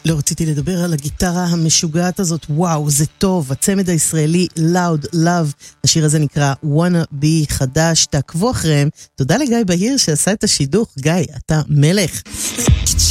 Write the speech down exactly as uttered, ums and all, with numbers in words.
לא רציתי לדבר על הגיטרה המשוגעת הזאת, וואו, זה טוב, הצמד הישראלי Loud Love, השיר הזה נקרא Wanna Be חדש, תעקבו אחריהם, תודה לגיא בהיר שעשה את השידוך, גיא, אתה מלך.